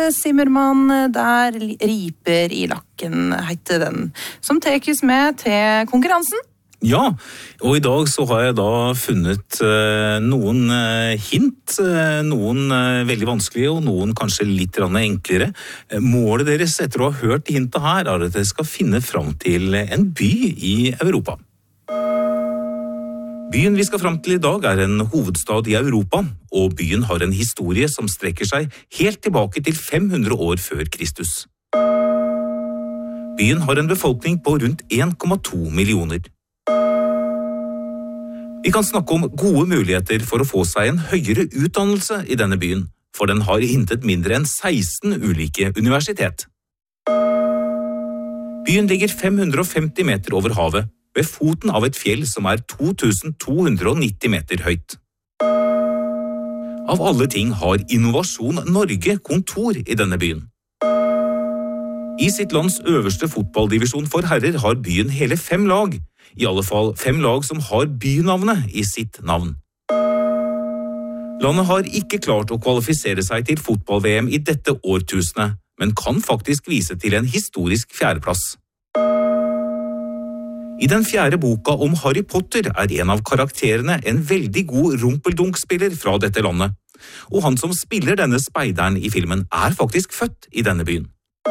Zimmermann, der riper i lakken, heter den, som tekes med til konkurransen. Ja, og i dag så har jeg da funnet noen hint, noen veldig vanskelige og noen kanskje litt enklere. Målet deres etter å ha hørt hintet her er at dere skal finne fram til en by i Europa. Byen vi skal fram til i dag er en hovedstad i Europa, og byen har en historie som strekker seg helt tilbake til 500 år før Kristus. Byen har en befolkning på rundt 1,2 millioner. Vi kan snakke om gode muligheter for å få seg en høyere utdannelse i denne byen, for den har intet mindre enn 16 ulike universitet. Byen ligger 550 meter over havet, ved foten av et fjell som er 2290 meter høyt. Av alle ting har Innovasjon Norge kontor i denne byen. I sitt lands øverste fotballdivisjon for herrer har byen hele 5 lag, i alle fall 5 lag som har bynavnet i sitt navn. Landet har ikke klart å kvalifisere seg til fotball-VM i dette årtusenet, men kan faktisk vise til en historisk 4. plass. I den 4. boka om Harry Potter er en av karakterene en veldig god rumpeldunk-spiller fra dette landet, og han som spiller denne speideren i filmen er faktisk født i denne byen.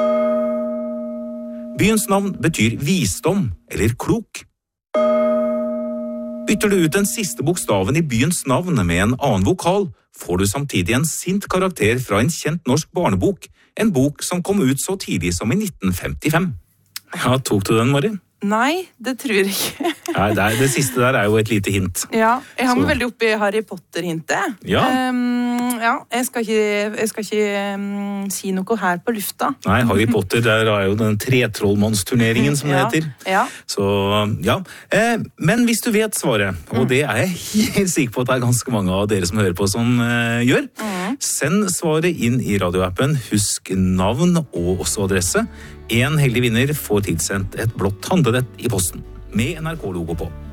Byens navn betyr visdom eller klok. Bytter du ut den siste bokstaven i byens navn med en annen vokal, får du samtidig en sint karakter fra en kjent norsk barnebok, en bok som kom ut så tidlig som i 1955. Ja, tok du den, Mari? Nei, det tror jeg ikke. Nei, det siste der er jo et lite hint. Ja, jeg har meg veldig oppe i Harry Potter-hintet. Ja. Ja, jeg skal ikke si noe her på lufta. Nei, Harry Potter, der er jo den tretrollmannsturneringen som det heter. Ja. Så, ja. Men hvis du vet svaret, og det er jeg helt sikker på at det er ganske mange av dere som hører på som gjør, send svaret inn i radioappen, husk navn og også adresse. En heldig vinner får tilsendt et blått handlenett i posten med NRK-logo på.